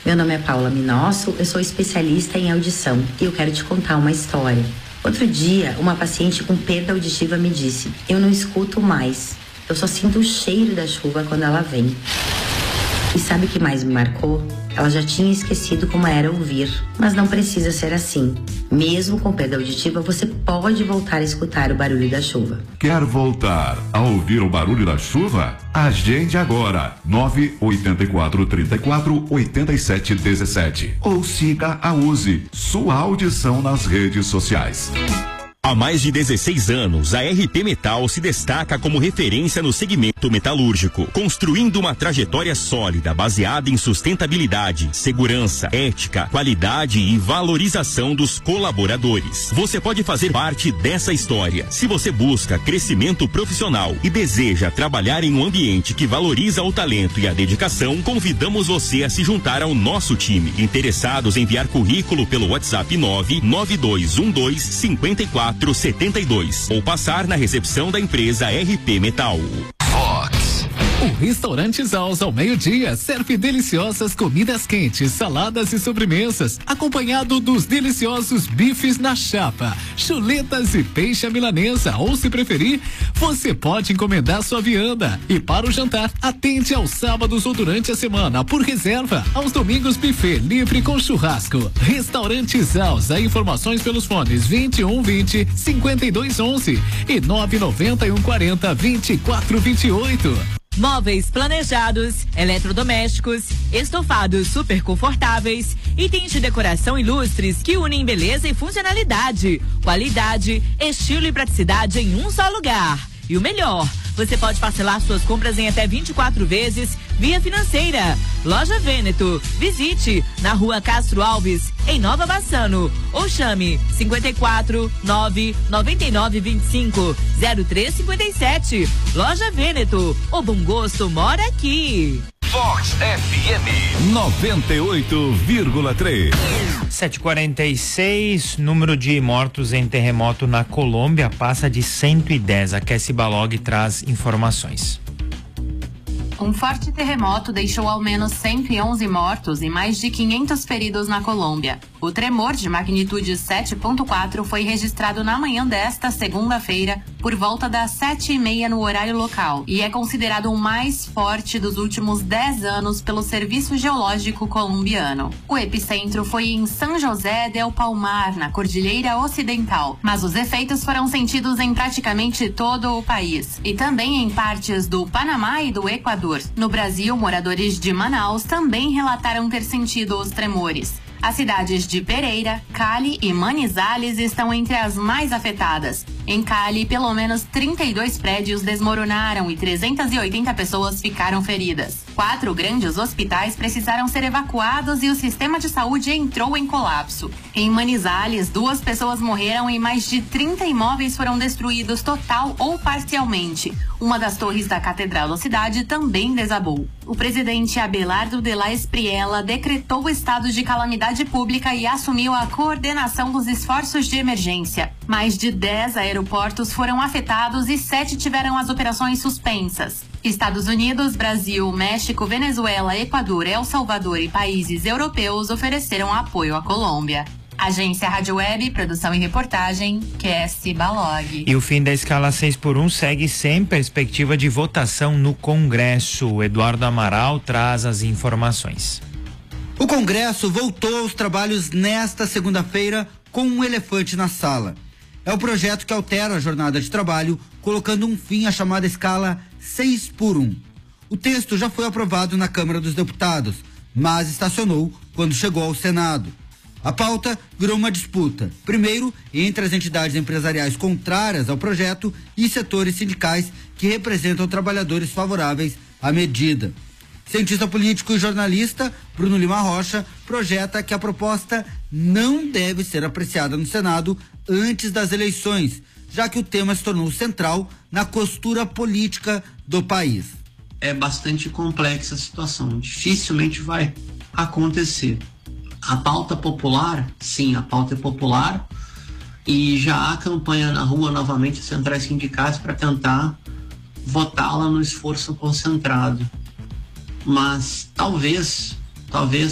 Meu nome é Paula Minosso, eu sou especialista em audição e eu quero te contar uma história. Outro dia, uma paciente com perda auditiva me disse: eu não escuto mais, eu só sinto o cheiro da chuva quando ela vem. E sabe o que mais me marcou? Ela já tinha esquecido como era ouvir, mas não precisa ser assim. Mesmo com perda auditiva, você pode voltar a escutar o barulho da chuva. Quer voltar a ouvir o barulho da chuva? Agende agora, 984348717. Ou siga a Uzi, sua audição nas redes sociais. Há mais de 16 anos, a RP Metal se destaca como referência no segmento metalúrgico, construindo uma trajetória sólida baseada em sustentabilidade, segurança, ética, qualidade e valorização dos colaboradores. Você pode fazer parte dessa história. Se você busca crescimento profissional e deseja trabalhar em um ambiente que valoriza o talento e a dedicação, convidamos você a se juntar ao nosso time. Interessados em enviar currículo pelo WhatsApp 992125472 ou passar na recepção da empresa RP Metal. Fox. O Restaurante Zaus ao meio-dia serve deliciosas comidas quentes, saladas e sobremesas, acompanhado dos deliciosos bifes na chapa, chuletas e peixe à milanesa, ou se preferir, você pode encomendar sua vianda. E para o jantar, atende aos sábados ou durante a semana por reserva, aos domingos buffet livre com churrasco. Restaurante Zaus, informações pelos fones 2120-5211 e 99140-2428. Móveis planejados, eletrodomésticos, estofados super confortáveis, itens de decoração ilustres que unem beleza e funcionalidade, qualidade, estilo e praticidade em um só lugar. E o melhor, você pode parcelar suas compras em até 24 vezes via financeira. Loja Vêneto. Visite na Rua Castro Alves, em Nova Bassano, ou chame 54-99925-0357. Loja Vêneto. O bom gosto mora aqui. Fox FM 98,3. 7h46, número de mortos em terremoto na Colômbia passa de 110. A Kessi Balog traz informações. Um forte terremoto deixou ao menos 111 mortos e mais de 500 feridos na Colômbia. O tremor de magnitude 7.4 foi registrado na manhã desta segunda-feira, por volta das 7h30 no horário local, e é considerado o mais forte dos últimos 10 anos pelo Serviço Geológico Colombiano. O epicentro foi em São José del Palmar, na Cordilheira Ocidental, mas os efeitos foram sentidos em praticamente todo o país, e também em partes do Panamá e do Equador. No Brasil, moradores de Manaus também relataram ter sentido os tremores. As cidades de Pereira, Cali e Manizales estão entre as mais afetadas. Em Cali, pelo menos 32 prédios desmoronaram e 380 pessoas ficaram feridas. 4 grandes hospitais precisaram ser evacuados e o sistema de saúde entrou em colapso. Em Manizales, 2 pessoas morreram e mais de 30 imóveis foram destruídos total ou parcialmente. Uma das torres da catedral da cidade também desabou. O presidente Abelardo de la Espriella decretou o estado de calamidade pública e assumiu a coordenação dos esforços de emergência. Mais de 10 aeroportos foram afetados e 7 tiveram as operações suspensas. Estados Unidos, Brasil, México, Venezuela, Equador, El Salvador e países europeus ofereceram apoio à Colômbia. Agência Rádio Web, produção e reportagem, Kessi Balog. E o fim da escala 6x1 segue sem perspectiva de votação no Congresso. O Eduardo Amaral traz as informações. O Congresso voltou aos trabalhos nesta segunda-feira com um elefante na sala. É o projeto que altera a jornada de trabalho, colocando um fim à chamada escala 6x1. O texto já foi aprovado na Câmara dos Deputados, mas estacionou quando chegou ao Senado. A pauta virou uma disputa, primeiro entre as entidades empresariais contrárias ao projeto e setores sindicais que representam trabalhadores favoráveis à medida. Cientista político e jornalista Bruno Lima Rocha projeta que a proposta não deve ser apreciada no Senado antes das eleições, já que o tema se tornou central na costura política do país. É bastante complexa a situação, dificilmente vai acontecer. A pauta popular, sim, a pauta é popular e já há campanha na rua novamente, centrais sindicais, para tentar votá-la no esforço concentrado. Mas talvez